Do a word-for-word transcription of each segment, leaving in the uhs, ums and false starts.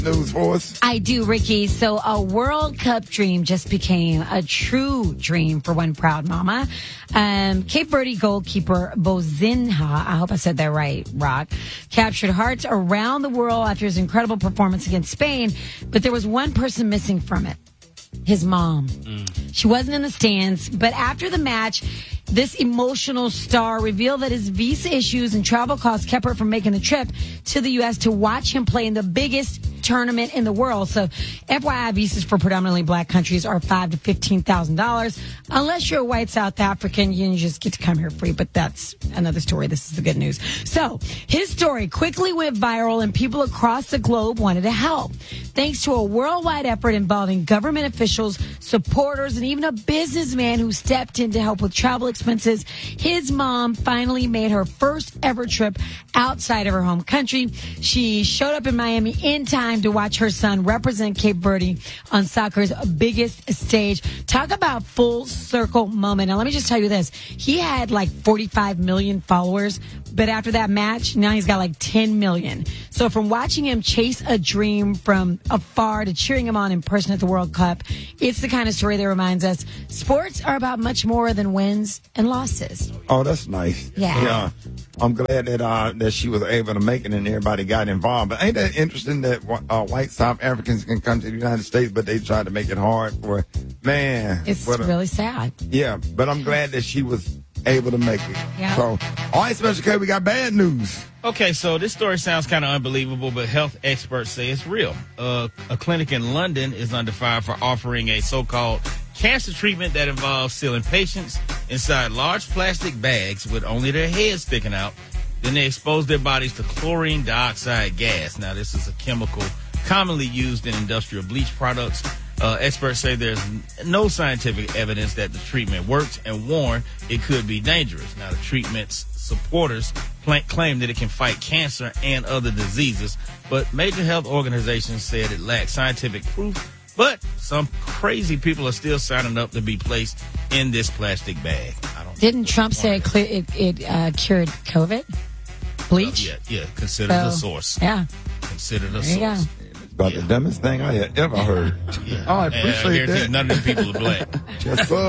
news for us? I do, Ricky. So a World Cup dream just became a true dream for one proud mama. Um, Cape Verde goalkeeper Bozinha, I hope I said that right, Rock, captured hearts around the world after his incredible performance against Spain. But there was one person missing from it. His mom. Mm. She wasn't in the stands, but after the match, this emotional star revealed that his visa issues and travel costs kept her from making the trip to the U S to watch him play in the biggest tournament in the world. So, F Y I, visas for predominantly black countries are five to fifteen thousand dollars. Unless you're a white South African, you just get to come here free. But that's another story. This is the good news. So, his story quickly went viral, and people across the globe wanted to help. Thanks to a worldwide effort involving government officials, supporters, and even a businessman who stepped in to help with travel expenses, his mom finally made her first ever trip outside of her home country. She showed up in Miami in time to watch her son represent Cape Verde on soccer's biggest stage. Talk about full circle moment. Now, let me just tell you this. He had like forty-five million followers, but after that match, now he's got like ten million. So from watching him chase a dream from afar to cheering him on in person at the World Cup, it's the kind of story that reminds us sports are about much more than wins and losses. Oh, that's nice. Yeah. Yeah. I'm glad that uh, that she was able to make it and everybody got involved. But ain't that interesting that uh, white South Africans can come to the United States, but they try to make it hard for, man. It's a, really sad. Yeah, but I'm glad that she was able to make it. Yeah. So, all right, Special K, we got bad news. Okay, so this story sounds kind of unbelievable, but health experts say it's real. Uh, a clinic in London is under fire for offering a so-called cancer treatment that involves sealing patients inside large plastic bags with only their heads sticking out. Then they expose their bodies to chlorine dioxide gas. Now, this is a chemical commonly used in industrial bleach products. Uh, experts say there's no scientific evidence that the treatment works and warn it could be dangerous. Now, the treatment's supporters pl- claim that it can fight cancer and other diseases, but major health organizations said it lacks scientific proof. But some crazy people are still signing up to be placed in this plastic bag. I don't Didn't Trump say it, clear, it, it uh, cured COVID? Bleach? Uh, yeah, yeah. Consider so, the source. Yeah. Consider the There source. About yeah. the dumbest thing I had ever heard. Yeah. Oh, I And appreciate I that. None of the people are black. Yes, sir.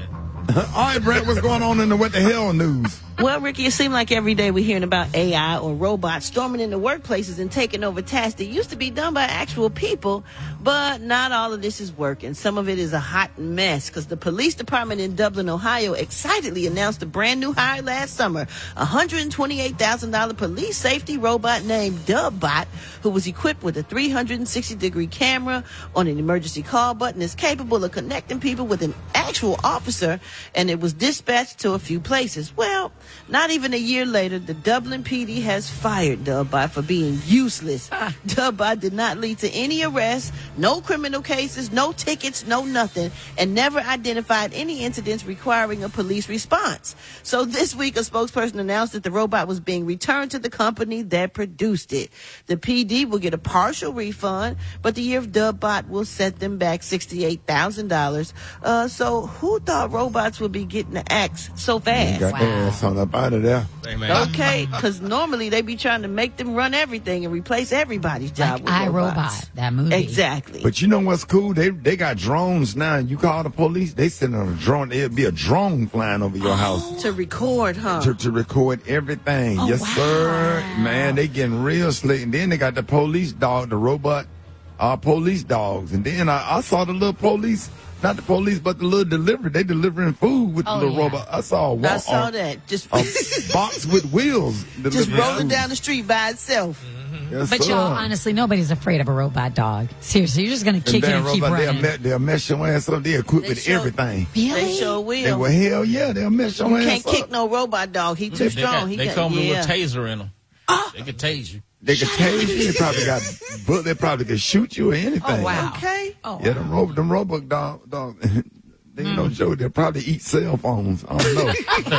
All right, Brett, what's going on in the What the Hell news? Well, Ricky, it seems like every day we're hearing about A I or robots storming into workplaces and taking over tasks that used to be done by actual people, but not all of this is working. Some of it is a hot mess because the police department in Dublin, Ohio excitedly announced a brand new hire last summer, a one hundred twenty-eight thousand dollars police safety robot named DubBot, who was equipped with a three hundred sixty degree camera on an emergency call button, is capable of connecting people with an actual officer, and it was dispatched to a few places. Well, not even a year later, the Dublin P D has fired DubBot for being useless. Ah. DubBot did not lead to any arrests, no criminal cases, no tickets, no nothing, and never identified any incidents requiring a police response. So this week, a spokesperson announced that the robot was being returned to the company that produced it. The P D will get a partial refund, but the year of DubBot will set them back sixty-eight thousand dollars. Uh, so who thought robots would be getting the axe so fast? Got their ass on up out of there. Amen. Okay, because normally they be trying to make them run everything and replace everybody's job Like with robots. iRobot, that movie. Exactly. But you know what's cool? They they got drones now. You call the police, they send on a drone. It'll be a drone flying over your house To record, huh? to, to record everything. Oh, yes, wow. sir. Man, they getting real slick. And then they got the police dog, the robot uh, police dogs. And then I, I saw the little police. Not the police, but the little delivery. They delivering food with Oh, the little yeah. robot. I saw a, wa- I saw a, that. Just a box with wheels. just delivering rolling food. down the street by itself. Yes, But sir. y'all, honestly, nobody's afraid of a robot dog. Seriously, you're just going to Them kick it damn and keep robot, they'll, running. me- they'll mess your ass up. They're equipped They with show- everything. Really? They sure They, will. well, hell yeah, they'll mess your You ass can't up. kick no robot dog. He too They, strong. got, he they got, come with a yeah. little taser in them. They can tase you. They could tase you. They probably got, but they probably could shoot you or anything. Oh, wow. Okay. Oh, Yeah, them, ro- them robot dog, dog they ain't no joke. They'll probably eat cell phones. I don't know.